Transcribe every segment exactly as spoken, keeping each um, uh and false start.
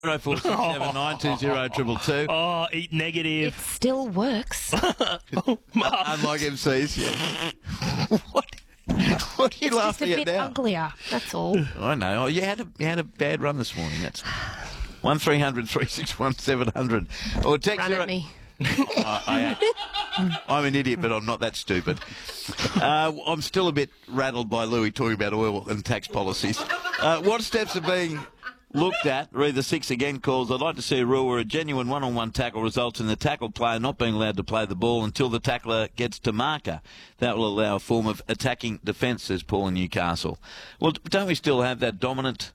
oh four six seven nine two zero two two. Oh, eat negative. It still works. Unlike M Cs, yeah. What? What are you It's just a laughing at bit now? uglier, that's all. I know. Oh, you had a you had a bad run this morning. That's one three hundred three six one seven hundred. Or text Run zero- at me. I, I, I'm an idiot, but I'm not that stupid. Uh, I'm still a bit rattled by Louis talking about oil and tax policies. Uh, what steps are being looked at? Read the six again calls. I'd like to see a rule where a genuine one-on-one tackle results in the tackle player not being allowed to play the ball until the tackler gets to marker. That will allow a form of attacking defence, says Paul in Newcastle. Well, don't we still have that dominant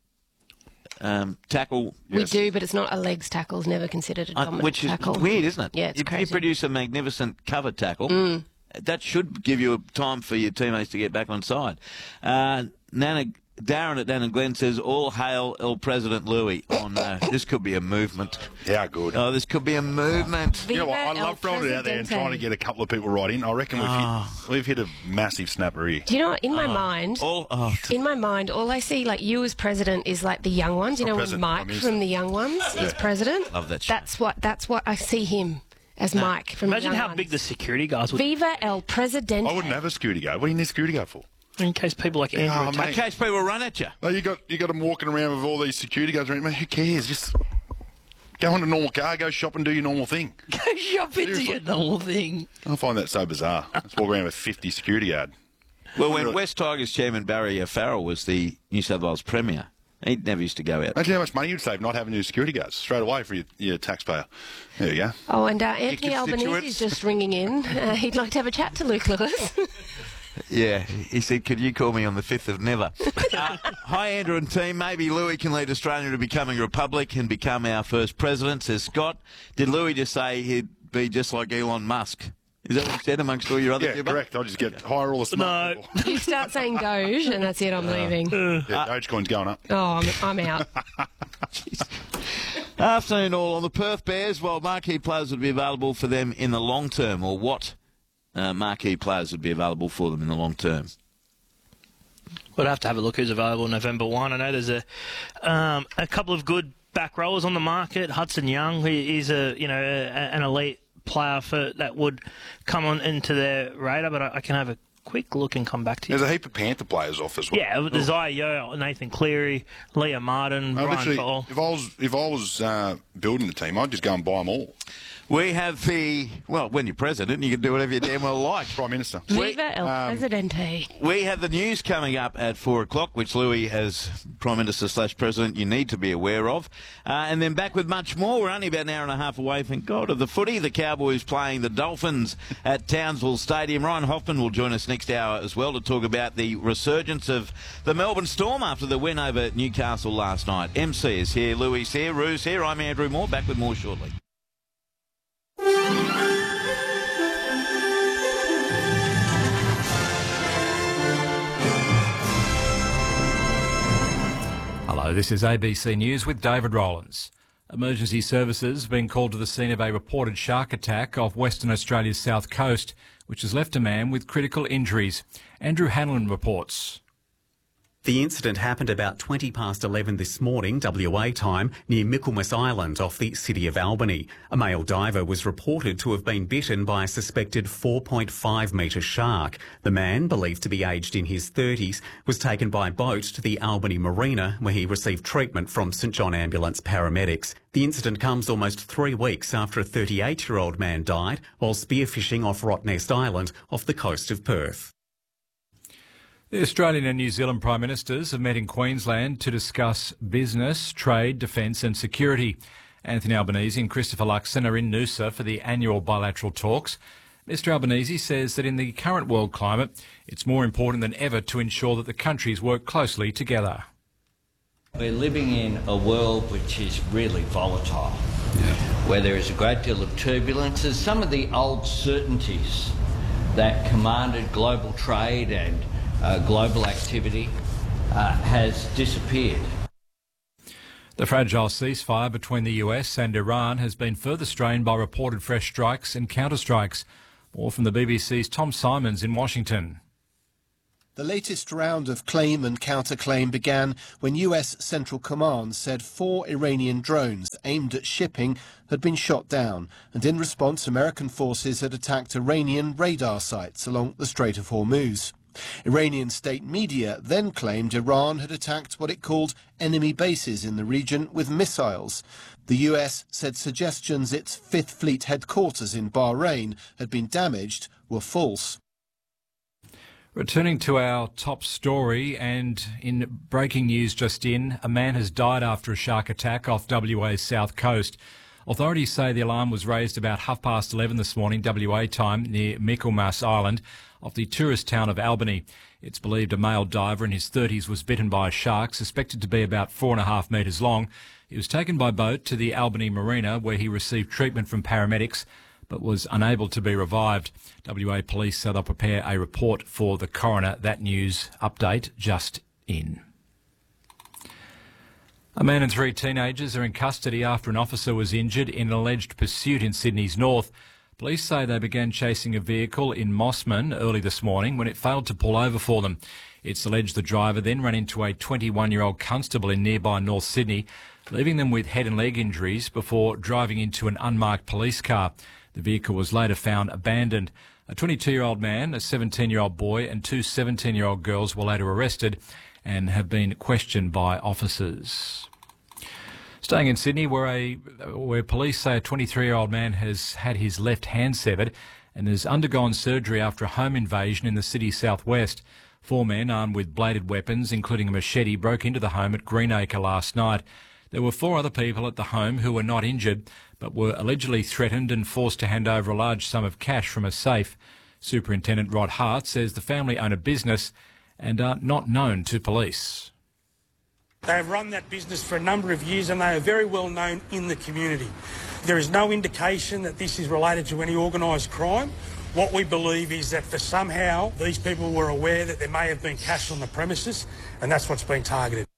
um, tackle? We Yes. do, but it's not a legs tackle. It's never considered a Uh, dominant which is tackle. weird, isn't it? Yeah, it's you, crazy. you produce a magnificent cover tackle. Mm. That should give you a time for your teammates to get back on side. Uh, Nana, Darren at Nana Glen says, all hail El President Louis. Oh, no, this could be a movement. Yeah, good. Oh, this could be a movement. You know what? I Viva love el throwing it out there and Presidente. trying to get a couple of people right in. I reckon we've, Oh. hit, we've hit a massive snapper here. Do you know what? In my mind, All, oh, in my mind, all I see, like you as president, is like the young ones. You Oh, know, when president, Mike Prime Minister. from the young ones is president. Love that show. That's what. That's what I see him as. Mike from Imagine the young how ones. big the security guards would Viva el Presidente. I wouldn't have a security guard. What do you need a security guard for? in case people like Andrew Oh, attack- mate. in case people run at you. No, you got you got them walking around with all these security guards around. Man, who cares? Just go on a normal car, go shop and do your normal thing. Go shop into your normal thing. I find that so bizarre. Let's walk around with fifty security guard. Well, when West Tigers chairman Barry Farrell was the New South Wales Premier, he never used to go out. Imagine how much money you'd save not having your security guards straight away for your, your taxpayer. There you go. Oh, and uh, Anthony constituents. Albanese is just ringing in. Uh, he'd like to have a chat to Luke Lewis. Yeah, he said, could you call me on the fifth of never? uh, hi, Andrew and team. Maybe Louis can lead Australia to becoming a republic and become our first president, says Scott. Did Louis just say he'd be just like Elon Musk? Is that what you said amongst all your other Yeah, people? correct. I'll just get hire all the smart No. people. You start saying Doge, and that's it. I'm leaving. Yeah, Dogecoin's going up. Oh, I'm, I'm out. Afternoon all on the Perth Bears. Well, marquee players would be available for them in the long term, or what uh, marquee players would be available for them in the long term? We'll have to have a look who's available November first. I know there's a um, a couple of good back rowers on the market. Hudson Young, he, he's a you know a, an elite player for that would come on into their radar, but I, I can have a quick look and come back to you. There's a heap of Panther players off as well. Yeah, there's Io, Nathan Cleary, Liam Martin, I Brian literally, Fall. if I was if I was uh, building the team, I'd just go and buy them all. We have the, well, when you're president, you can do whatever you damn well like. Prime Minister. Viva el um, Presidente. We have the news coming up at four o'clock, which Louis, as Prime Minister slash President, you need to be aware of. Uh, and then back with much more. We're only about an hour and a half away, thank God, of the footy. The Cowboys playing the Dolphins at Townsville Stadium. Ryan Hoffman will join us next hour as well to talk about the resurgence of the Melbourne Storm after the win over Newcastle last night. M C is here, Louis is here, Rue's here. I'm Andrew Moore. Back with more shortly. Hello, this is A B C News with David Rowlands. Emergency services have been called to the scene of a reported shark attack off Western Australia's south coast, which has left a man with critical injuries. Andrew Hanlon reports. The incident happened about twenty past eleven this morning, W A time, near Michaelmas Island off the city of Albany. A male diver was reported to have been bitten by a suspected four point five metre shark. The man, believed to be aged in his thirties, was taken by boat to the Albany Marina, where he received treatment from St John Ambulance paramedics. The incident comes almost three weeks after a thirty-eight-year-old man died while spearfishing off Rottnest Island off the coast of Perth. The Australian and New Zealand Prime Ministers have met in Queensland to discuss business, trade, defence and security. Anthony Albanese and Christopher Luxon are in Noosa for the annual bilateral talks. Mister Albanese says that in the current world climate, it's more important than ever to ensure that the countries work closely together. We're living in a world which is really volatile, yeah. where there is a great deal of turbulence. There's some of the old certainties that commanded global trade and Uh, global activity uh, has disappeared. The fragile ceasefire between the U S and Iran has been further strained by reported fresh strikes and counterstrikes. More from the B B C's Tom Simons in Washington. The latest round of claim and counterclaim began when U S Central Command said four Iranian drones aimed at shipping had been shot down, and in response American forces had attacked Iranian radar sites along the Strait of Hormuz. Iranian state media then claimed Iran had attacked what it called enemy bases in the region with missiles. The U S said suggestions its Fifth Fleet headquarters in Bahrain had been damaged were false. Returning to our top story, and in breaking news just in, a man has died after a shark attack off W A's south coast. Authorities say the alarm was raised about half past eleven this morning W A time near Michaelmas Island off the tourist town of Albany. It's believed a male diver in his thirties was bitten by a shark, suspected to be about four and a half metres long. He was taken by boat to the Albany Marina where he received treatment from paramedics but was unable to be revived. W A police said they'll prepare a report for the coroner. That news update just in. A man and three teenagers are in custody after an officer was injured in an alleged pursuit in Sydney's north. Police say they began chasing a vehicle in Mossman early this morning when it failed to pull over for them. It's alleged the driver then ran into a twenty-one-year-old constable in nearby North Sydney, leaving them with head and leg injuries before driving into an unmarked police car. The vehicle was later found abandoned. A twenty-two-year-old man, a seventeen-year-old boy and two seventeen-year-old girls were later arrested and have been questioned by officers. Staying in Sydney, where a where police say a twenty-three-year-old man has had his left hand severed and has undergone surgery after a home invasion in the city's southwest. Four men armed with bladed weapons, including a machete, broke into the home at Greenacre last night. There were four other people at the home who were not injured, but were allegedly threatened and forced to hand over a large sum of cash from a safe. Superintendent Rod Hart says the family own a business and are not known to police. They have run that business for a number of years and they are very well known in the community. There is no indication that this is related to any organised crime. What we believe is that for somehow these people were aware that there may have been cash on the premises, and that's what's been targeted.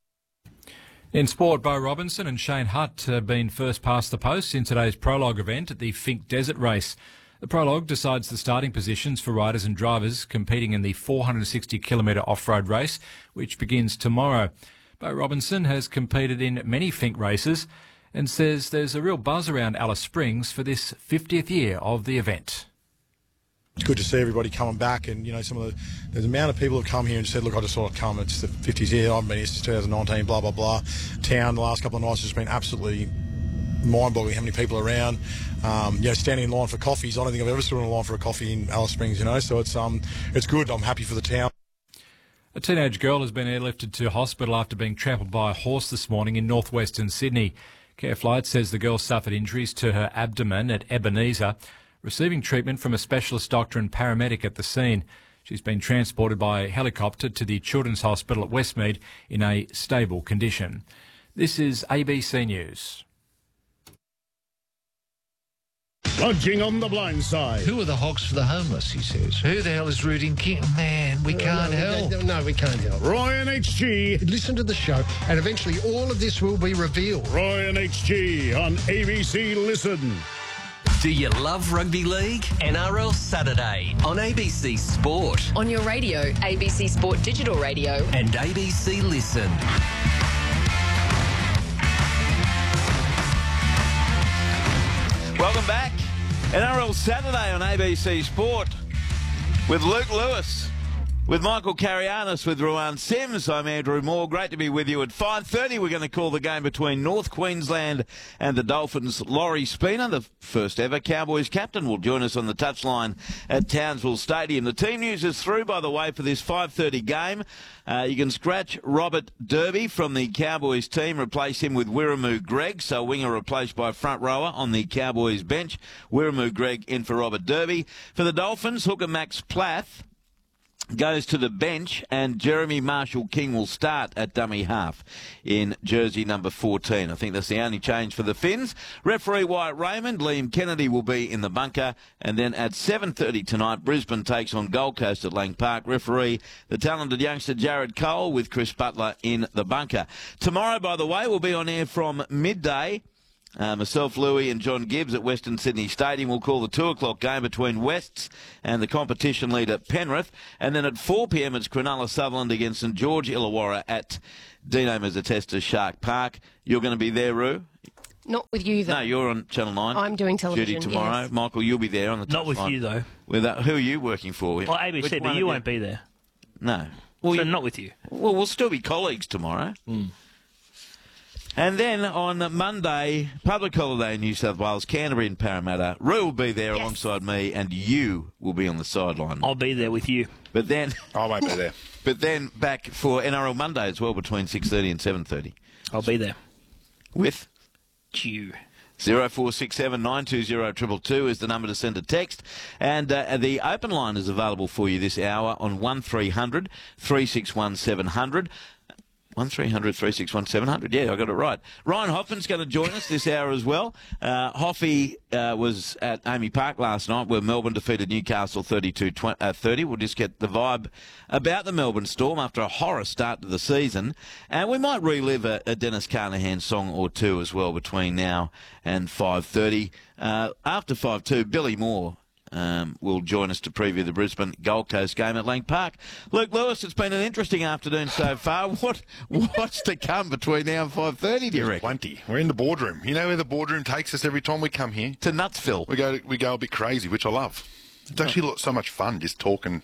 In sport, Bo Robinson and Shane Hutt have been first past the post in today's prologue event at the Finke Desert Race. The prologue decides the starting positions for riders and drivers competing in the four hundred sixty kilometre off-road race, which begins tomorrow. Bo Robinson has competed in many Finke races and says there's a real buzz around Alice Springs for this fiftieth year of the event. It's good to see everybody coming back, and you know some of the, the amount of people have come here and said, look, I just thought I'd come, it's the fiftieth year, I've been here since two thousand nineteen, blah, blah, blah. Town, the last couple of nights has been absolutely mind-boggling how many people are around. Um, you know, standing in line for coffees, I don't think I've ever stood in a line for a coffee in Alice Springs, you know, so it's um, it's good, I'm happy for the town. A teenage girl has been airlifted to hospital after being trampled by a horse this morning in northwestern Sydney. Care Flight says the girl suffered injuries to her abdomen at Ebenezer, receiving treatment from a specialist doctor and paramedic at the scene. She's been transported by helicopter to the Children's Hospital at Westmead in a stable condition. This is A B C News. Lodging on the blind side. Who are the hogs for the homeless, he says. Who the hell is rooting King? Man, we can't no, help. No, no, we can't help. Roy and H G. Listen to the show, and eventually all of this will be revealed. Roy and H G on A B C Listen. Do you love rugby league? N R L Saturday on A B C Sport. On your radio, A B C Sport Digital Radio. And A B C Listen. Welcome back. N R L Saturday on A B C Sport with Luke Lewis, with Michael Carianis, with Ruan Sims. I'm Andrew Moore. Great to be with you. At five thirty, we're going to call the game between North Queensland and the Dolphins. Laurie Spina, the first ever Cowboys captain, will join us on the touchline at Townsville Stadium. The team news is through, by the way, for this five thirty game. Uh, you can scratch Robert Derby from the Cowboys team, replace him with Wiramu Greg, so winger replaced by front rower on the Cowboys bench. Wiramu Greg in for Robert Derby. For the Dolphins, hooker Max Plath goes to the bench, and Jeremy Marshall-King will start at dummy half in jersey number fourteen. I think that's the only change for the Finns. Referee Wyatt Raymond, Liam Kennedy will be in the bunker, and then at seven thirty tonight, Brisbane takes on Gold Coast at Lang Park. Referee, the talented youngster Jared Cole, with Chris Butler in the bunker. Tomorrow, by the way, will be on air from midday. Uh, myself, Louis and John Gibbs at Western Sydney Stadium will call the two o'clock game between Wests and the competition leader Penrith. And then at four p m it's Cronulla Sutherland against St George Illawarra at Dino Mazzatesta Shark Park. You're going to be there, Roo? Not with you, though. No, you're on Channel nine. I'm doing television, Duty tomorrow. yes. Michael, you'll be there on the Not with touchline. you, though. With uh, who are you working for? Well, A B C, Which but one you of won't be there. No. Well, Well, so you- not with you. Well, we'll still be colleagues tomorrow. Mm. And then on Monday, public holiday in New South Wales, Canterbury and Parramatta. Roo will be there Yes. alongside me, and you will be on the sideline. I'll be there with you. But then, I won't be there. but then back for N R L Monday as well, between six thirty and seven thirty. I'll be there. With You. zero four six seven nine two zero two two two is the number to send a text. And uh, the open line is available for you this hour on one three hundred three six one seven hundred. one three hundred three six one seven hundred. Yeah, I got it right. Ryan Hoffman's going to join us this hour as well. Uh, Hoffy uh, was at Amy Park last night where Melbourne defeated Newcastle thirty-two thirty. We'll just get the vibe about the Melbourne Storm after a horror start to the season. And we might relive a, a Dennis Carnahan song or two as well between now and five thirty. Uh, after five two, Billy Moore Um, will join us to preview the Brisbane Gold Coast game at Lang Park. Luke Lewis, it's been an interesting afternoon so far. What What's to come between now and five thirty, do you reckon? Plenty. We're in the boardroom. You know where the boardroom takes us every time we come here? To Nutsville. We go we go a bit crazy, which I love. It's actually so much fun just talking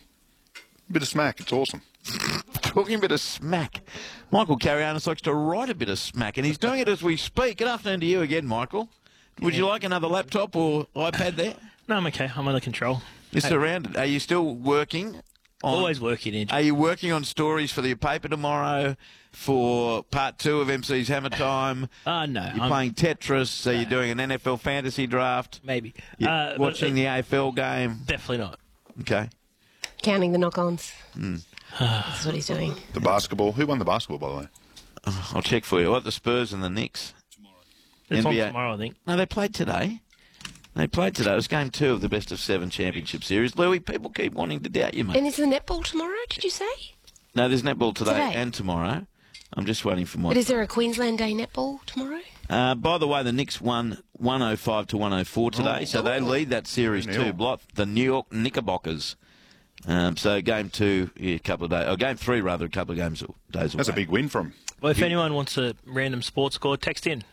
a bit of smack. It's awesome. Talking a bit of smack. Michael Carrianis likes to write a bit of smack, and he's doing it as we speak. Good afternoon to you again, Michael. Would you like another laptop or iPad there? No, I'm okay. I'm under control. You're Hey. surrounded. Are you still working? On, Always working, Andrew. Are you working on stories for your paper tomorrow for part two of M C's Hammer Time? Uh, no. You're I'm- playing Tetris. Are you doing an N F L fantasy draft? Maybe. You're Uh, but- watching the A F L game? Definitely not. Okay. Counting the knock-ons. Mm. That's what he's doing. The basketball. Who won the basketball, by the way? I'll check for you. What, the Spurs and the Knicks? It's N on B A. tomorrow, I think. No, they played today. They played today. It was game two of the best of seven championship series. Louis, people keep wanting to doubt you, mate. And is the netball tomorrow, did you say? No, there's netball today, Today? and tomorrow. I'm just waiting for my... But is there a Queensland Day netball tomorrow? Uh, by the way, the Knicks won one oh five to one oh four today, Oh. so they lead that series Two nil. two blot. The New York Knickerbockers. Um, so game two, yeah, a couple of days, or game three rather, a couple of games days away. That's a big win from. Well, if anyone wants a random sports score, text in.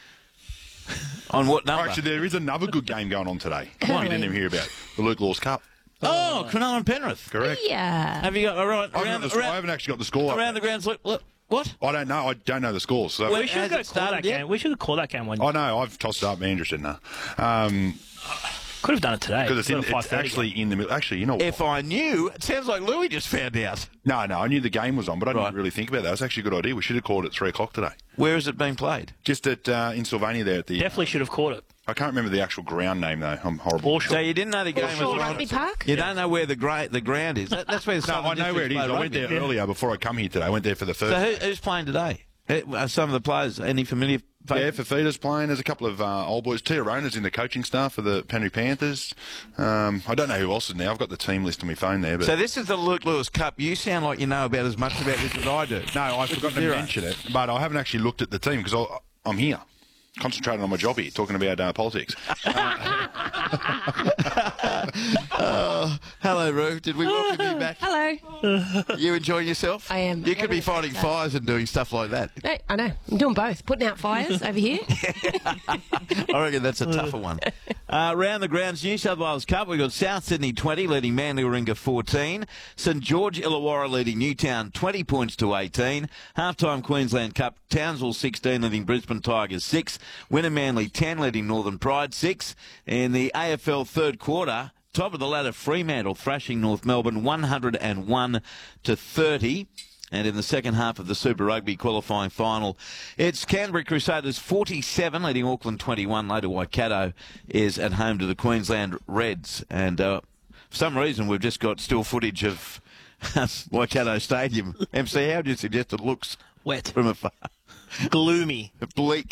On what number? Actually, there is another good game going on today. Really? You didn't even hear about the Luke Laws Cup. Oh, Cronulla and Penrith. Correct. Yeah. Have you got all right I haven't, around, got the, I around, haven't actually got the score. around Up. the grounds? Look, look, what? I don't know. I don't know the scores. So. Well, We should has go it call that started yet? game. We should call that game one. I know. I've tossed it up. I'm interested now. Um, Could have done it today. Because it's, in, Got a it's 5:30 actually game. in the middle. Actually, you know what? If I knew, it sounds like Louis just found out. No, no. I knew the game was on, but I Right. didn't really think about that. It's actually a good idea. We should have called it at three o'clock today. Where is it being played? Just at uh, in Sylvania there at the. Definitely should have caught it. I can't remember the actual ground name though. I'm horrible. So you didn't know the game Sure, was Rugby Park? You don't know where the gra- the ground is. That, that's where the No, Southern I know where it is. Districts play I went there rugby. earlier before I come here today. I went there for the first. So who, who's playing today? Uh, Some of the players, any familiar Yeah, Fafita's playing. There's a couple of uh, old boys. Tia Rona's in the coaching staff for the Penrith Panthers. Um, I don't know who else is now. I've got the team list on my phone there. But So this is the Luke Lewis Cup. You sound like you know about as much about this as I do. no, I forgot to Zero. mention it. But I haven't actually looked at the team because I'm here, concentrating on my job here, talking about uh, politics. Oh, hello, Roo. Did we welcome you back? Hello. You enjoying yourself? I am. You could be Having a fighting great day. fires and doing stuff like that. No, I know. I'm doing both. Putting out fires over here. I reckon that's a tougher one. Uh, round the grounds, New South Wales Cup, we've got South Sydney twenty, leading Manly Warringah fourteen. St George Illawarra leading Newtown twenty points to eighteen. Half-time Queensland Cup, Townsville sixteen, leading Brisbane Tigers six. Winner Manly ten, leading Northern Pride six. In the A F L third quarter, top of the ladder, Fremantle thrashing North Melbourne one hundred one to thirty. And in the second half of the Super Rugby qualifying final, it's Canterbury Crusaders forty-seven, leading Auckland twenty-one. Later, Waikato is at home to the Queensland Reds. And uh, for some reason, we've just got still footage of Waikato Stadium. M C, how do you suggest it looks Wet. from afar? Gloomy. Bleak.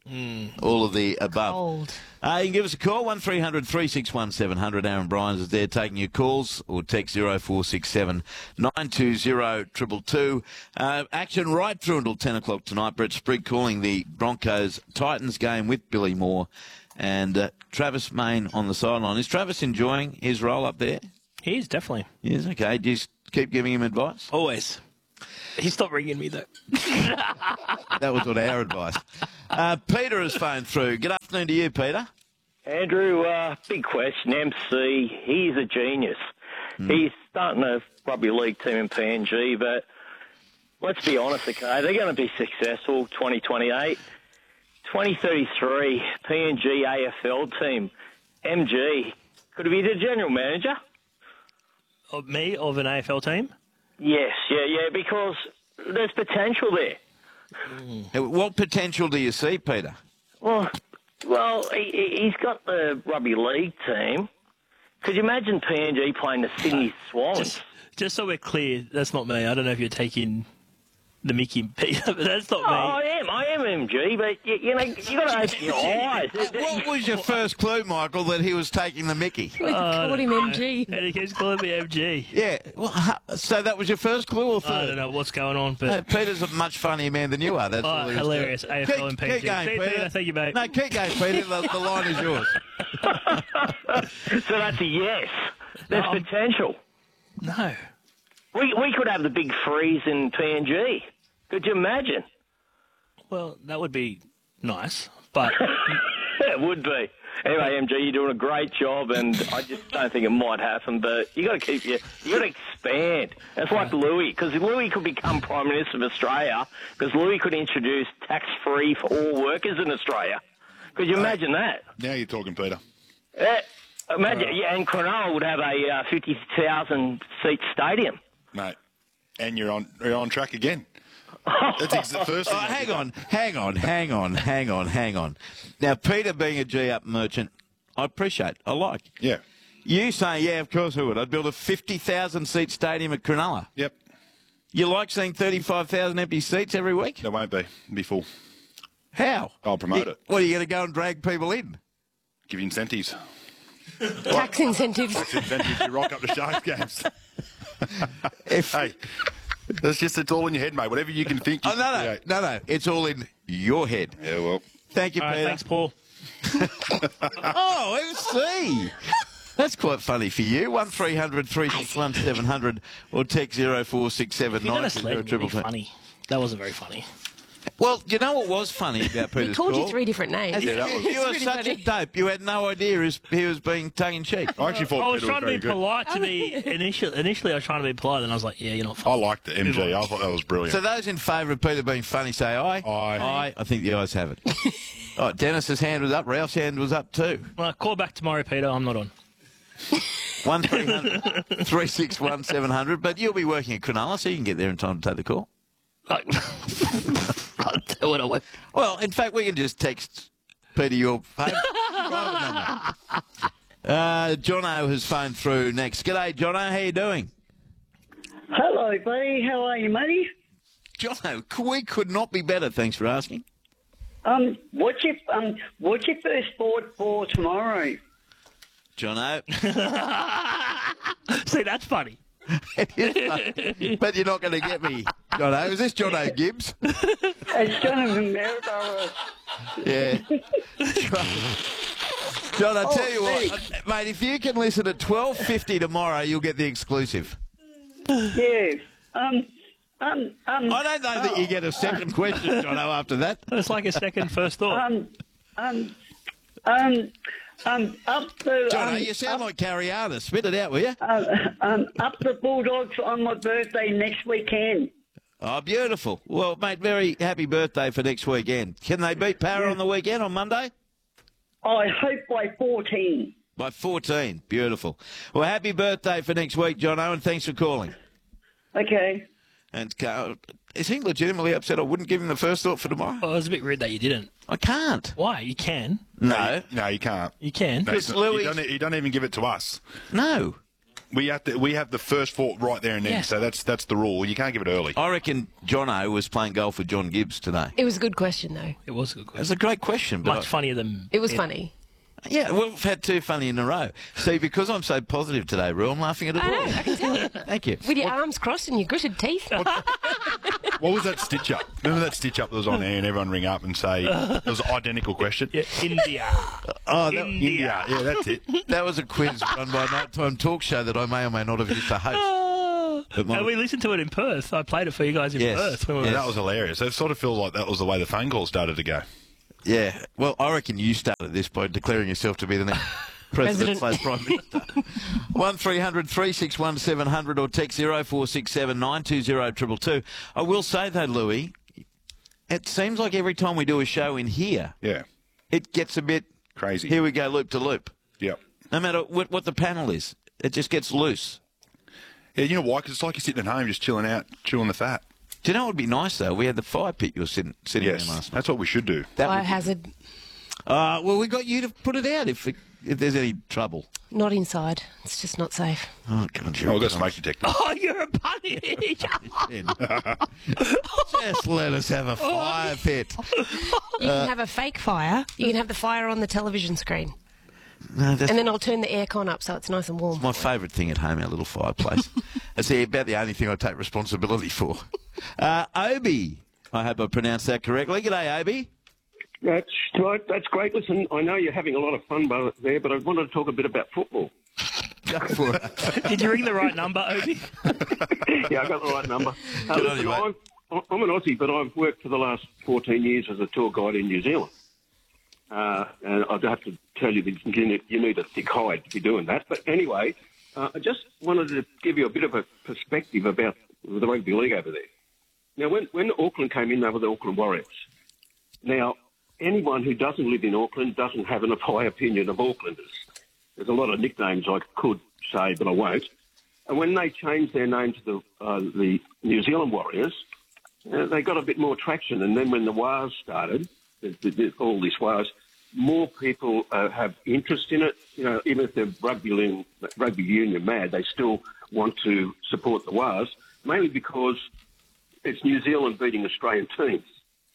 Mm. All of the above. Cold. Uh, you can give us a call, one three hundred three six one seven hundred. Aaron Bryans is there taking your calls, or text zero four six seven nine two zero two two two. Uh, action right through until ten o'clock tonight. Brett Sprigg calling the Broncos-Titans game with Billy Moore and uh, Travis Main on the sideline. Is Travis enjoying his role up there? He is, definitely. Yes, okay. Do you keep giving him advice? Always. He stopped ringing me, though. That was what our advice. Uh, Peter has phoned through. Good afternoon to you, Peter. Andrew, uh, big question. M C, he's a genius. Mm. He's starting a rugby league team in P N G, but let's be honest, okay, they're going to be successful twenty twenty-eight. twenty thirty-three, P N G A F L team. M G, could he be the general manager? Of me, of an A F L team? Yes, yeah, yeah, because there's potential there. Mm. What potential do you see, Peter? Well, well, he, he's got the rugby league team. Could you imagine P N G playing the Sydney Swans? Just, just so we're clear, that's not me. I don't know if you're taking the Mickey Peter, but that's not oh, me. I am, I am M G, but you, you know, you got to open your eyes. What was your first clue, Michael, that he was taking the Mickey? We uh, called him M G. And he keeps calling me M G. Yeah. Well, so that was your first clue or third? I don't know what's going on, but no, Peter's a much funnier man than you are. That's oh, all hilarious. A F L keep, and P N G. Keep going, See, Peter. Peter. Thank you, mate. No, keep going, Peter. The, the line is yours. So that's a yes. There's Um, potential. No. We we could have the big freeze in P N G. Could you imagine? Well, that would be nice, but it would be. Anyway, M G, you're doing a great job, and I just don't think it might happen. But you got to keep your, you got to expand. It's like Louis, because Louis could become Prime Minister of Australia, because Louis could introduce tax free for all workers in Australia. Could you imagine that? Now you're talking, Peter. Uh, imagine, yeah, and Cronulla would have a uh, fifty thousand seat stadium. Mate, and you're on you're on track again. That's ex- the first thing. Oh, hang on, hang on, hang on, hang on, hang on. Now, Peter being a G-up merchant, I appreciate, I like. Yeah. You saying, yeah, of course I would. I'd build a fifty thousand seat stadium at Cronulla. Yep. You like seeing thirty-five thousand empty seats every week? There won't be. It'll be full. How? I'll promote you, it. What, are you going to go and drag people in? Give you incentives. Tax incentives. Tax incentives to rock up to Sharks games. If, hey, that's just, it's all in your head, mate. Whatever you can think. You oh, no, no, create. no, no. It's all in your head. Yeah, well. Thank you, all right, Peter. thanks, Paul. Oh, M C. That's quite funny for you. One three hundred three six one seven hundred or text zero four six seven You're nine going two to zero sleep. triple Be two. funny. That wasn't very funny. Well, do you know what was funny about We Peter's called call? you three different names. You, that was- you were It's such really a dope. You had no idea he was, he was being tongue-in-cheek. I actually thought I was Peter trying to very be good. polite to be initially. Initially, I was trying to be polite, and I was like, "Yeah, you're not." I Funny. liked the M G. I thought that was brilliant. So those in favour of Peter being funny say aye. Aye. Aye. I think the ayes have it. Oh, Dennis's hand was up. Ralph's hand was up too. Well, call back tomorrow, Peter. I'm not on. One three hundred three six one seven hundred. But you'll be working at Cronulla, so you can get there in time to take the call. Like, I'll tell what I want. Well, in fact, we can just text Peter your private number. Uh, Jono has phoned through next. G'day, Jono. How you doing? Hello, buddy. How are you, matey? Jono, we could not be better. Thanks for asking. Um, what's your um, what's your first sport for tomorrow? Jono. See, that's funny. It is funny, but you're not going to get me, Jono. Is this Jono Gibbs? It's Jonathan Maryborough. Yeah. John, I Oh, tell you what, thanks. mate, if you can listen at twelve fifty tomorrow, you'll get the exclusive. Yeah. Um. Um. Um. I don't know that you get a second question, Jono, after that. It's like a second first thought. Um. Um. Um. Um. Up the. Jono, um, you sound up, like Carriana. Spit it out, will you? uh, um. Up the Bulldogs on my birthday next weekend. Oh, beautiful. Well, mate, very happy birthday for next weekend. Can they beat Para on the weekend, on Monday? I hope by fourteen. By fourteen. Beautiful. Well, happy birthday for next week, Jono, and thanks for calling. Okay. And uh, is he legitimately upset I wouldn't give him the first thought for tomorrow? Oh, it was a bit weird that you didn't. I can't. Why? You can. No. No, you can't. You can. No, Because it's not- you, Louis- don't, you don't even give it to us. No. We have to, we have the first fought right there and then, Yeah. so that's that's the rule. You can't give it early. I reckon Jono was playing golf with John Gibbs today. It was a good question, though. It was a good question. It's a great question. But Much I- funnier than... It was yeah. funny. Yeah, well, we've had two funny in a row. See, because I'm so positive today, Rue, I'm laughing at it I all. know, I can tell. Thank you. With your arms crossed and your gritted teeth. What was that stitch up? Remember that stitch up that was on there and everyone ring up and say it was an identical question? Yeah, India. Oh, that, India. Yeah, that's it. that was a quiz run by a nighttime talk show that I may or may not have used to host. But my- And we listened to it in Perth. I played it for you guys in Yes. Perth. When we Yes. were That was hilarious. It sort of feels like that was the way the phone call started to go. Yeah, well, I reckon you started this by declaring yourself to be the next president slash prime minister. One three hundred three six one seven hundred or text zero four six seven nine two zero two two. I will say though, Louis, it seems like every time we do a show in here, Yeah. it gets a bit Crazy. Here we go, loop to loop. Yep. No matter what, what the panel is, it just gets loose. Yeah, you know why? Because it's like you're sitting at home just chilling out, chewing the fat. Do you know what would be nice though? We had the fire pit you were sitting sitting Yes, in last night. that's what we should do. That Fire would- hazard. Uh, well, we got you to put it out if it, if there's any trouble. Not inside. It's just not safe. Oh, God, Oh, I've got a smoke detector. Oh, you're a bunny. Just let us have a fire pit. You can have a fake fire. You can have the fire on the television screen. No, that's And then I'll turn the aircon up so it's nice and warm. my favourite thing at home, our little fireplace. It's the- about the only thing I take responsibility for. Uh, Obi, I hope I pronounced that correctly. G'day, Obi. That's right. That's great. Listen, I know you're having a lot of fun bo- there, but I wanted to talk a bit about football. Go for it. Did you ring the right number, Obi? Yeah, I got the right number. Uh, Good on listen, you, mate. I've, I'm an Aussie, but I've worked for the last fourteen years as a tour guide in New Zealand. Uh, and I'd have to tell you that you need, you need a thick hide to be doing that. But anyway, uh, I just wanted to give you a bit of a perspective about the rugby league over there. Now, when, when Auckland came in, they were the Auckland Warriors. Now, anyone who doesn't live in Auckland doesn't have a high opinion of Aucklanders. There's a lot of nicknames I could say, but I won't. And when they changed their name to the uh, the New Zealand Warriors, uh, they got a bit more traction. And then when the Wars started, the, the, the, all this Wars, more people uh, have interest in it. You know, even if they're rugby, league, rugby union mad, they still want to support the Wars, mainly because it's New Zealand beating Australian teams.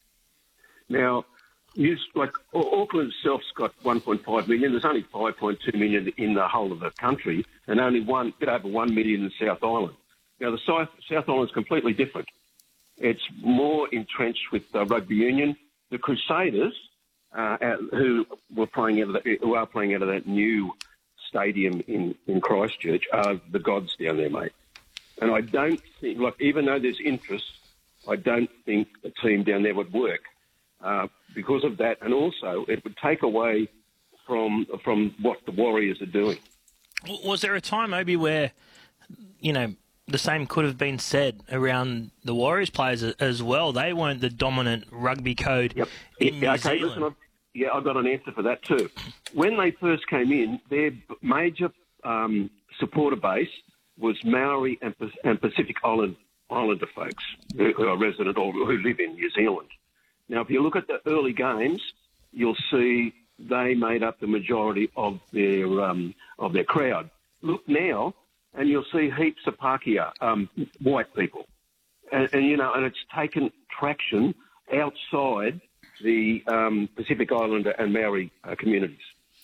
Now, You, like Au- Auckland itself's got one point five million. There's only five point two million in the whole of the country, and only one bit over one million in South Island. Now the South, South Island's completely different. It's more entrenched with uh, rugby union. The Crusaders, uh, out- who were playing out of the, who are playing out of that new stadium in, in Christchurch, are the gods down there, mate. And I don't think, like, even though there's interest, I don't think a team down there would work. Uh, because of that, and also it would take away from from what the Warriors are doing. W- Was there a time, Obi, where, you know, the same could have been said around the Warriors players a- as well? They weren't the dominant rugby code Yep. in Yeah, New okay, Zealand. listen, I've, yeah, I've got an answer for that too. When they first came in, their b- major um, supporter base was Maori and, Pac- and Pacific Island Islander folks who, who are resident or who live in New Zealand. Now, if you look at the early games, you'll see they made up the majority of their um, of their crowd. Look now, and you'll see heaps of Pākehā, um, white people, and, and you know, and it's taken traction outside the um, Pacific Islander and Maori uh, communities.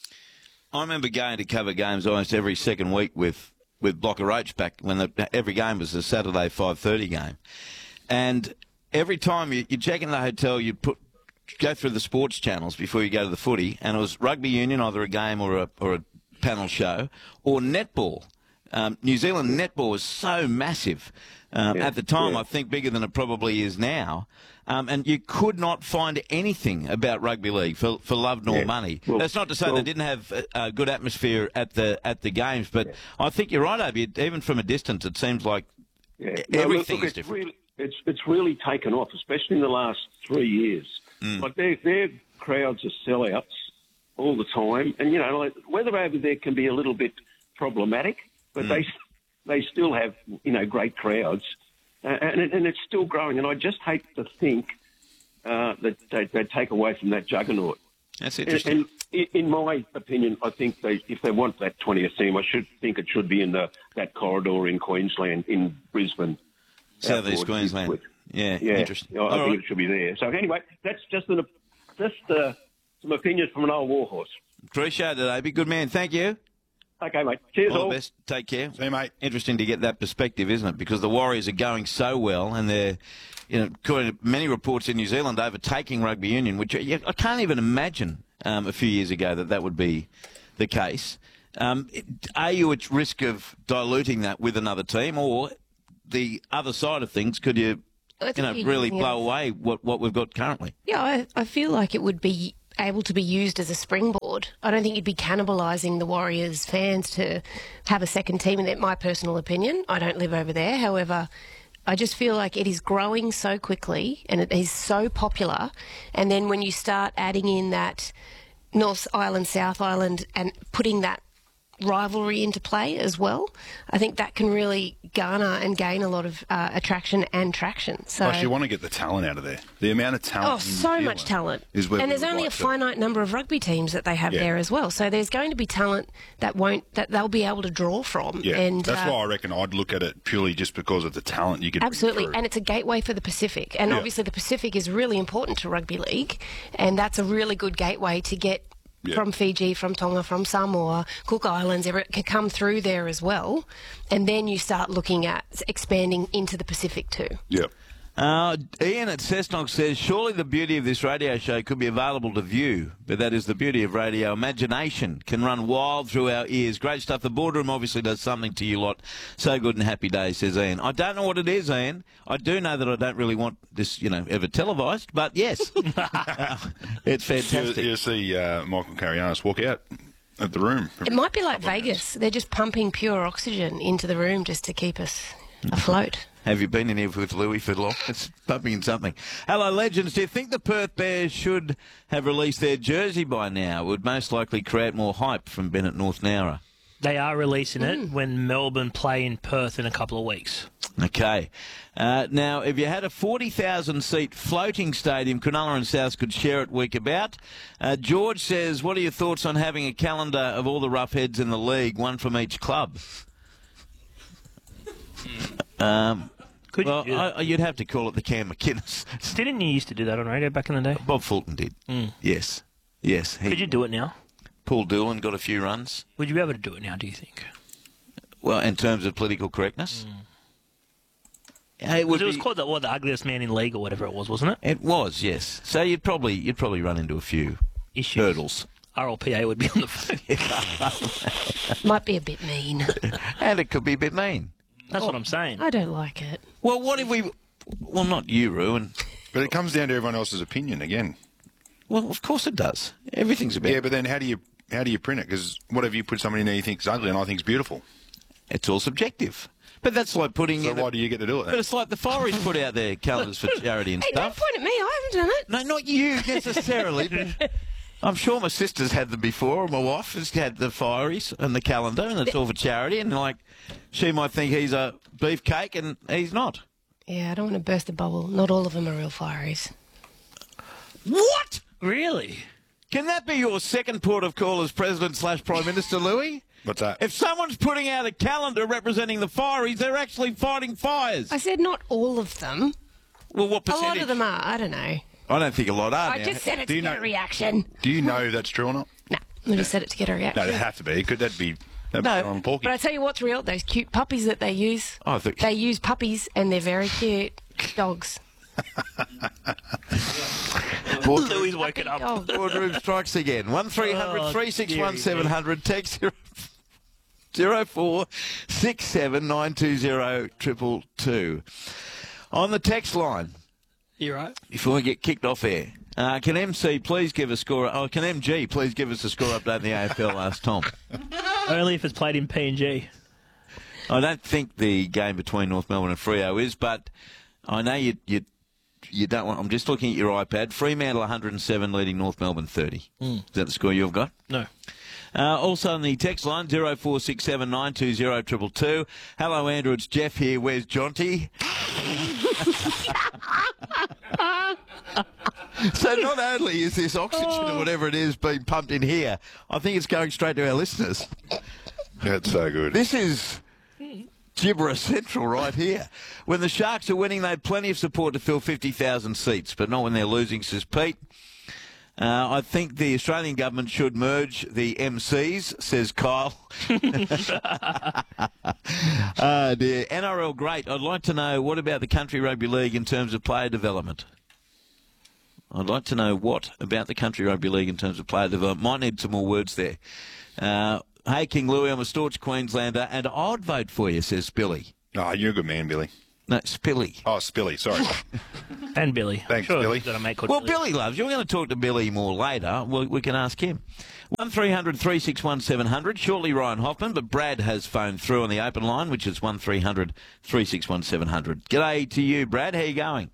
I remember going to cover games almost every second week with, with Blocker Roach back when the, every game was a Saturday five thirty game. And every time you, you check in the hotel, you'd put go through the sports channels before you go to the footy, and it was rugby union, either a game or a, or a panel show, or netball. Um, New Zealand netball was so massive um, Yeah, at the time, yeah. I think bigger than it probably is now. Um, and you could not find anything about rugby league for, for love nor Yeah. money. Well- That's not to say well- they didn't have a, a good atmosphere at the at the games, but I think you're right, Obi. Even from a distance, it seems like Yeah. everything No, look, is look, it's different. Really, it's it's really taken off, especially in the last three years. Mm. Like their their crowds are sellouts all the time, and you know, like, weather over there can be a little bit problematic, but Mm. they they still have you know great crowds, uh, and it- and it's still growing. And I just hate to think uh, that they, they take away from that juggernaut. That's And, interesting. and i- in my opinion, I think they, if they want that twentieth team, I should think it should be in the that corridor in Queensland, in Brisbane. South East Outboard, Queensland. Ipswich. Yeah, Yeah, interesting. I I All think right. it should be there. So anyway, that's just an, just uh, some opinions from an old warhorse. Appreciate it, Abby. Good man. Thank you. Okay, mate. Cheers, all. all. the best. Take care. See you, mate. Interesting to get that perspective, isn't it? Because the Warriors are going so well, and they're, you know, according to many reports in New Zealand, overtaking rugby union, which I I can't even imagine um, a few years ago that that would be the case. Um, are you at risk of diluting that with another team, or the other side of things? Could you, I you think know, you- really yeah. blow away what what we've got currently? Yeah, I, I feel like it would be able to be used as a springboard. I don't think you'd be cannibalising the Warriors fans to have a second team, in my personal opinion. I don't live over there. However, I just feel like it is growing so quickly and it is so popular. And then when you start adding in that North Island, South Island, and putting that rivalry into play as well, I think that can really garner and gain a lot of uh, attraction and traction. So, Plus, you want to get the talent out of there. The amount of talent. oh, in so New much Zealand talent, Is where and we there's would only like a to- finite number of rugby teams that they have Yeah. there as well. So there's going to be talent that won't that they'll be able to draw from. Yeah, and that's uh, why I reckon I'd look at it purely just because of the talent you could bring Absolutely, through. and it's a gateway for the Pacific. And Yeah. obviously, the Pacific is really important to rugby league, and that's a really good gateway to get Yeah. from Fiji, from Tonga, from Samoa, Cook Islands. Everett can come through there as well, and then you start looking at expanding into the Pacific too. Yep. Uh, Ian at Cessnock says, surely the beauty of this radio show could be available to view, but that is the beauty of radio. Imagination can run wild through our ears. Great stuff. The boardroom obviously does something to you lot. So good and happy days, says Ian. I don't know what it is, Ian. I do know that I don't really want this, you know, ever televised, but yes, it's fantastic. You, you see uh, Michael Carianis walk out of the room. It might be like Vegas. They're just pumping pure oxygen into the room just to keep us afloat. Have you been in here with Louis for long? It's pumping in something. Hello, legends. Do you think the Perth Bears should have released their jersey by now? It would most likely create more hype from Bennett North Nowra. They are releasing it when Melbourne play in Perth in a couple of weeks. Okay. Uh, now, if you had a forty thousand seat floating stadium, Cronulla and South could share it week about. Uh, George says, what are your thoughts on having a calendar of all the roughheads in the league, one from each club? Um, Could well, you do that? I, you'd have to call it the Cam McInnes. Didn't you used to do that on radio back in the day? Bob Fulton did. Mm. Yes. Yes. He, Could you do it now? Paul Doolan got a few runs. Would you be able to do it now, do you think? Well, in terms of political correctness? Mm. Yeah, it, would It was be- called the, what, the ugliest man in league or whatever it was, wasn't it? It was, yes. So you'd probably you'd probably run into a few Issues. hurdles. R L P A would be on the phone. Might be a bit mean. And it could be a bit mean. That's what I'm saying. I don't like it. Well, what if we... Well, not you, Ruin. But it comes down to everyone else's opinion again. Well, of course it does. Everything's about... Yeah, but then how do you how do you print it? Because what if you put somebody in there you think's ugly and I think's beautiful? It's all subjective. But that's like putting So in... why a- do you get to do it? But it's like the Fireys put out their calendars for charity and Hey, don't stuff. point at me. I haven't done it. No, not you necessarily. but I'm sure my sister's had them before, or my wife has had the Fireys and the calendar, and it's all for charity. And like, she might think he's a beefcake, and he's not. Yeah, I don't want to burst the bubble. Not all of them are real fireys. What? Really? Can that be your second port of call as President slash Prime Minister, Louis? What's that? If someone's putting out a calendar representing the Fireys, they're actually fighting fires. I said not all of them. Well, what A percentage? lot of them are. I don't know. I don't think a lot are I now. just said it Do to you get know- a reaction. Do you know that's true or not? No, I just said it to get a No, reaction. it'd have to be. Could that be? That'd No, be on Porky. But I tell you what's real, those cute puppies that they use. I think- They use puppies and they're very cute dogs. Louis woken up. Dog. Boardroom strikes again. One three hundred Oh, three six one dearie seven hundred. Text zero zero four six seven nine two zero triple two. On the text line, You right? before we get kicked off air, uh, can M C please give a score? Oh, can M G please give us a score update in the A F L? Asked Tom. Only if it's played in P N G. I don't think the game between North Melbourne and Freo is, but I know you you you don't want. I'm just looking at your iPad. Fremantle one hundred seven leading North Melbourne thirty. Mm. Is that the score you've got? No. Uh, also on the text line zero four six seven nine two zero triple two. Hello Andrew, it's Jeff here. Where's Jonty? So not only is this oxygen or whatever it is being pumped in here, I think it's going straight to our listeners. That's so good. This is Gibbera Central right here. When the Sharks are winning, they have plenty of support to fill fifty thousand seats, but not when they're losing, says Pete. Uh, I think the Australian government should merge the M Cs, says Kyle. uh, dear. N R L, great. I'd like to know, what about the Country Rugby League in terms of player development? I'd like to know what about the Country Rugby League in terms of player development. Might need some more words there. Uh, hey, King Louie, I'm a staunch Queenslander, and I'd vote for you, says Billy. Oh, you're a good man, Billy. No, Spilly. Oh, Spilly, sorry. And Billy. Thanks, sure Billy. That I make Well, Billy loves you. We're going to talk to Billy more later. We, we can ask him. one three hundred three six one seven hundred. Shortly Ryan Hoffman, but Brad has phoned through on the open line, which is one three hundred three six one seven hundred. G'day to you, Brad. How you going?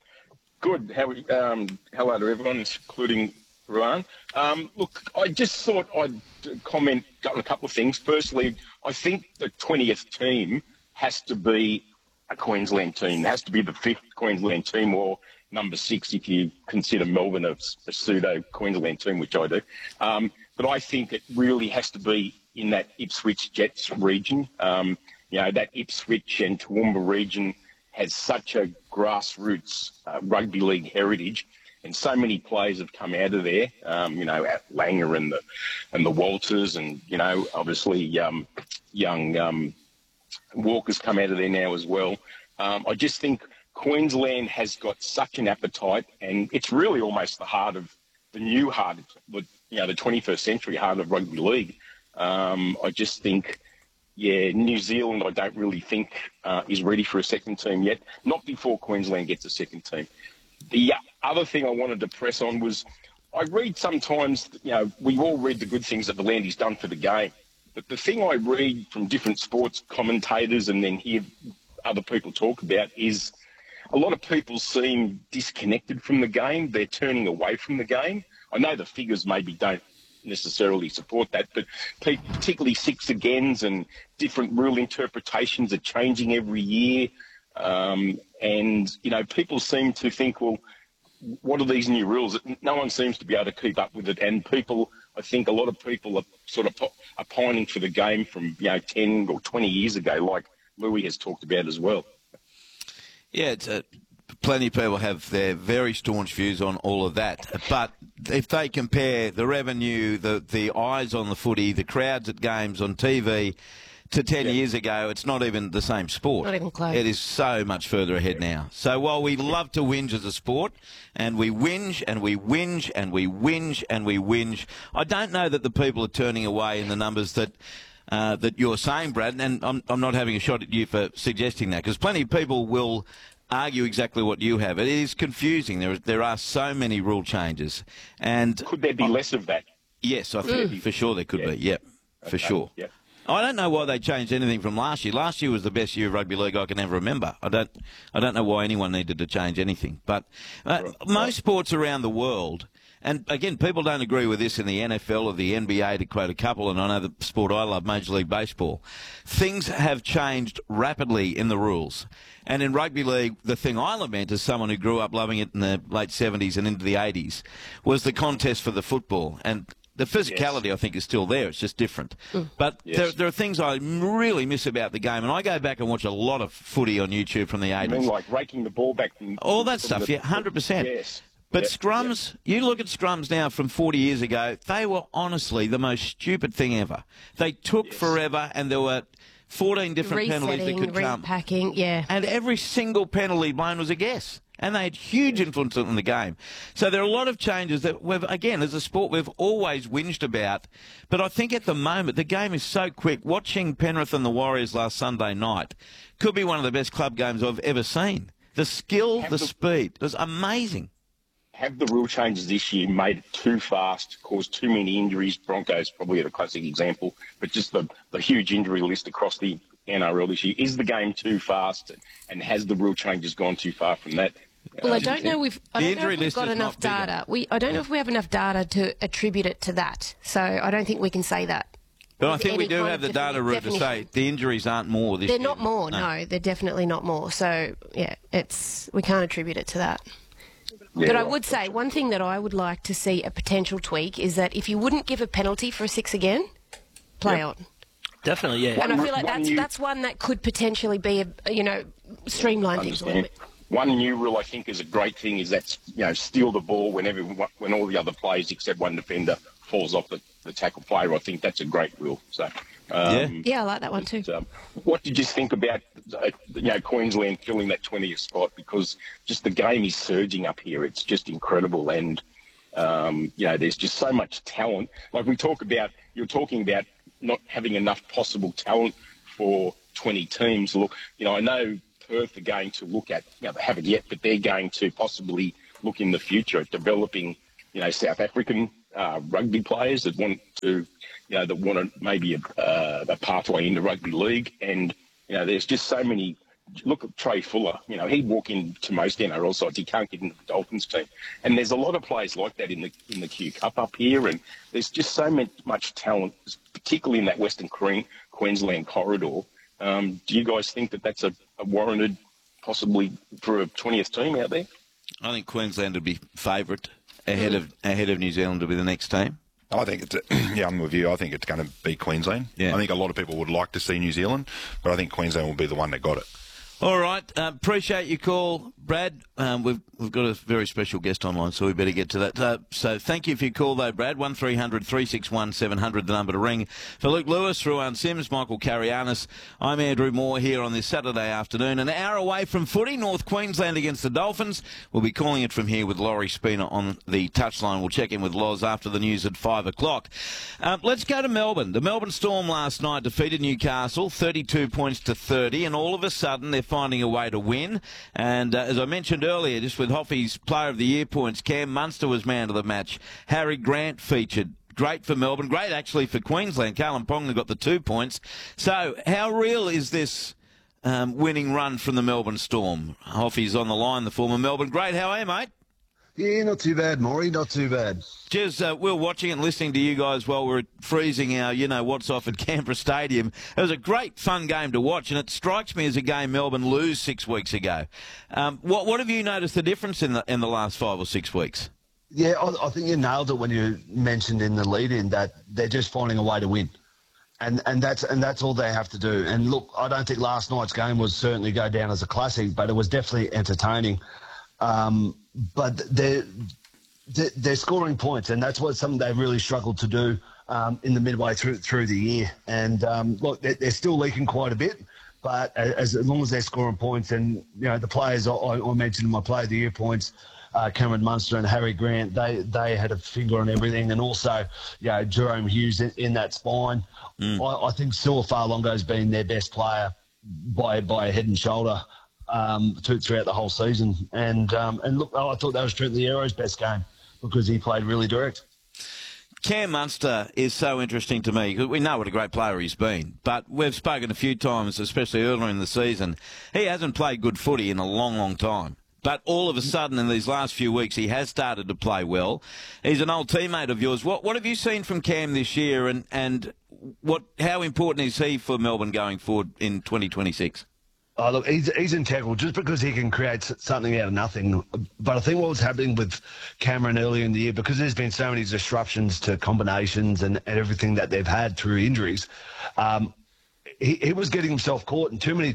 Good. How, um, hello to everyone, including Ryan. Um, look, I just thought I'd comment on a couple of things. Firstly, I think the twentieth team has to be a Queensland team. It has to be the fifth Queensland team, or number six if you consider Melbourne a, a pseudo-Queensland team, which I do. Um, but I think it really has to be in that Ipswich Jets region. Um, you know, that Ipswich and Toowoomba region has such a grassroots uh, rugby league heritage, and so many players have come out of there. Um, you know, Langer and the and the Walters, and you know, obviously um, young um, Walker's come out of there now as well. Um, I just think Queensland has got such an appetite, and it's really almost the heart of the new heart, you know, the twenty-first century heart of rugby league. Um, I just think. Yeah, New Zealand, I don't really think uh, is ready for a second team yet. Not before Queensland gets a second team. The other thing I wanted to press on was I read sometimes, you know, we all read the good things that Volandi's done for the game. But the thing I read from different sports commentators and then hear other people talk about is a lot of people seem disconnected from the game. They're turning away from the game. I know the figures maybe don't necessarily support that, but particularly six agains and different rule interpretations are changing every year. Um, and, you know, people seem to think, well, what are these new rules? No one seems to be able to keep up with it. And people, I think a lot of people are sort of are pining for the game from, you know, ten or twenty years ago, like Louis has talked about as well. Yeah, it's a... Plenty of people have their very staunch views on all of that. But if they compare the revenue, the the eyes on the footy, the crowds at games on T V to ten yeah. years ago, it's not even the same sport. Not even close. It is so much further ahead now. So while we love to whinge as a sport, and we whinge and we whinge and we whinge and we whinge, I don't know that the people are turning away in the numbers that... Uh, that you're saying, Brad, and I'm, I'm not having a shot at you for suggesting that, because plenty of people will argue exactly what you have. It is confusing. There, there are so many rule changes. And could there be uh, less of that? Yes, I think mm. for sure there could yeah. be, yep, okay. for sure. Yep. I don't know why they changed anything from last year. Last year was the best year of rugby league I can ever remember. I don't, I don't know why anyone needed to change anything. But uh, right. most sports around the world... And, again, people don't agree with this in the N F L or the N B A, to quote a couple, and I know the sport I love, Major League Baseball. Things have changed rapidly in the rules. And in rugby league, the thing I lament as someone who grew up loving it in the late seventies and into the eighties was the contest for the football. And the physicality, yes. I think, is still there. It's just different. Mm. But yes. there, there are things I really miss about the game. And I go back and watch a lot of footy on YouTube from the eighties. You mean like raking the ball back? From, All that from stuff, the, yeah, one hundred percent. Yes. But yep, scrums, yep. you look at scrums now from forty years ago, they were honestly the most stupid thing ever. They took yes. forever, and there were fourteen different Resetting, penalties that could come. Repacking, yeah. And every single penalty blown was a guess. And they had huge influence on the game. So there are a lot of changes that, we've, again, as a sport, we've always whinged about. But I think at the moment, the game is so quick. Watching Penrith and the Warriors last Sunday night could be one of the best club games I've ever seen. The skill, the, the speed, it was amazing. Have the rule changes this year made it too fast, caused too many injuries? Broncos probably a classic example, but just the, the huge injury list across the N R L this year. Is the game too fast, and has the rule changes gone too far from that? Well, I don't know if I don't know if we've got enough data. We I don't know if we have enough data to attribute it to that. So I don't think we can say that. But I think we do have the data, Ruth, to say the injuries aren't more this year. They're not more, no. no. They're definitely not more. So, yeah, it's we can't attribute it to that. But I would say one thing that I would like to see a potential tweak is that if you wouldn't give a penalty for a six again, play Yep. on. Definitely, yeah. And I feel like One that's new- that's one that could potentially be a you know streamline things a little bit. One new rule I think is a great thing is that, you know, steal the ball whenever when all the other players except one defender falls off the, the tackle player. I think that's a great rule. So, um, Yeah. Yeah, I like that one too. um, what did you think about uh, you know Queensland filling that twentieth spot? Because just the game is surging up here. It's just incredible, and um, you know there's just so much talent. Like we talk about, you're talking about not having enough possible talent for twenty teams. Look, you know I know Perth are going to look at, you know, they haven't yet, but they're going to possibly look in the future at developing, you know, South African uh, rugby players that want to, you know, that want to maybe a, uh, a pathway into rugby league. And, you know, there's just so many. Look at Trey Fuller. You know, he'd walk into most N R L sides. He can't get into the Dolphins team. And there's a lot of players like that in the in the Q Cup up here. And there's just so much, much talent, particularly in that Western Queensland corridor. Um, do you guys think that that's a, a warranted, possibly for a twentieth team out there? I think Queensland would be favourite ahead of ahead of New Zealand to be the next team. I think it's, a, yeah, I'm with you. I think it's going to be Queensland. Yeah. I think a lot of people would like to see New Zealand, but I think Queensland will be the one that got it. All right. Uh, appreciate your call, Brad. Um, we've we've got a very special guest online, so we better get to that. Uh, so thank you for your call, though, Brad. one three hundred three six one seven hundred, the number to ring. For Luke Lewis, Ruan Sims, Michael Carianis, I'm Andrew Moore here on this Saturday afternoon. An hour away from footy, North Queensland against the Dolphins. We'll be calling it from here with Laurie Spina on the touchline. We'll check in with Loz after the news at five o'clock. Um, let's go to Melbourne. The Melbourne Storm last night defeated Newcastle, thirty-two points to thirty, and all of a sudden they're finding a way to win. And uh, as I mentioned earlier, just with Hoffy's Player of the Year points, Cam Munster was man of the match. Harry Grant featured. Great for Melbourne. Great, actually, for Queensland. Callum Ponga got the two points. So how real is this um, winning run from the Melbourne Storm? Hoffy's on the line, the former Melbourne great. How are you, mate? Yeah, not too bad, Maury, not too bad. Cheers. Uh, we were watching and listening to you guys while we were freezing our, you know, what's off at Canberra Stadium. It was a great, fun game to watch, and it strikes me as a game Melbourne lose six weeks ago. Um, what what have you noticed the difference in the in the last five or six weeks? Yeah, I, I think you nailed it when you mentioned in the lead-in that they're just finding a way to win. And and that's and that's all they have to do. And look, I don't think last night's game was certainly go down as a classic, but it was definitely entertaining. Um, but they're, they're scoring points, and that's what something they've really struggled to do um, in the midway through through the year. And um, look, they're, they're still leaking quite a bit, but as, as long as they're scoring points, and you know the players I, I mentioned in my Player of the Year points, uh, Cameron Munster and Harry Grant, they they had a finger on everything, and also you know Jerome Hughes in, in that spine. Mm. I, I think Sua Fa'alongo's been their best player by by a head and shoulder. Um, throughout the whole season, and um, and look, I thought that was Trent Liero's best game because he played really direct. Cam Munster is so interesting to me because we know what a great player he's been, but we've spoken a few times, especially earlier in the season. He hasn't played good footy in a long, long time. But all of a sudden, in these last few weeks, he has started to play well. He's an old teammate of yours. What what have you seen from Cam this year, and and what how important is he for Melbourne going forward in twenty twenty-six? Oh, look, he's, he's integral just because he can create something out of nothing. But I think what was happening with Cameron earlier in the year, because there's been so many disruptions to combinations and, and everything that they've had through injuries, um, he, he was getting himself caught in too many